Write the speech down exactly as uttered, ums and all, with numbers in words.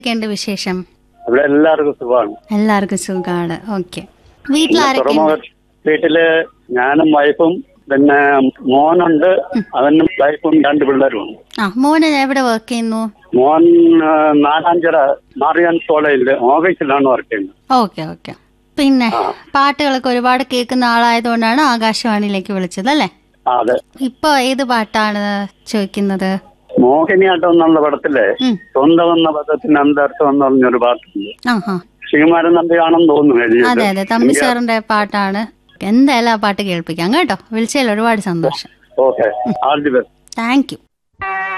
ൊക്കെയുണ്ട് വിശേഷം? ഇവിടെ എല്ലാവർക്കും സുഖമാണ്. എല്ലാവർക്കും സുഖമാണ്. ഓക്കെ. വീട്ടിലാരൊക്കെ? വീട്ടില് ഞാനും വൈഫും പിന്നെ മോനുണ്ട്, അവനും വൈഫും രണ്ട് പിള്ളേരും ഉണ്ട്. ആ മോന് എവിടെ വർക്ക് ചെയ്യുന്നു? മോൻ നാലാഞ്ചിറ മാറിയൻസ് കോളേജില് ഓഫീസിലാണ് വർക്ക് ചെയ്യുന്നത്. Okay okay. പിന്നെ പാട്ടുകളൊക്കെ ഒരുപാട് കേൾക്കുന്ന ആളായതുകൊണ്ടാണ് ആകാശവാണിയിലേക്ക് വിളിച്ചത് അല്ലേ? അതെ. ഇപ്പൊ ഏത് പാട്ടാണ് ചോദിക്കുന്നത്? മോഹിനിയാട്ടം എന്നുള്ള പടത്തിലെ സ്വന്തം എന്ന പദത്തിന് അന്തർത്ഥം എന്ന് പറഞ്ഞൊരു പാട്ടുണ്ട്. ശ്രീകുമാരൻ നമ്പിയാണെന്ന് തോന്നുന്നു. അതെ അതെ, തമ്പി സാറിന്റെ പാട്ടാണ്. എന്തായാലും ആ പാട്ട് കേൾപ്പിക്കാം കേട്ടോ. വിളിച്ചതിൽ ഒരുപാട് സന്തോഷം. Okay, all the best. Thank you.